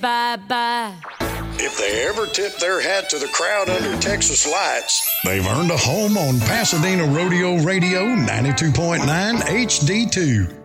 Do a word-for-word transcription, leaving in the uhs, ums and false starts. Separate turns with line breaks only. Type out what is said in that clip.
Bye-bye.
If they ever tip their hat to the crowd under Texas lights,
they've earned a home on Pasadena Rodeo Radio ninety-two point nine H D two.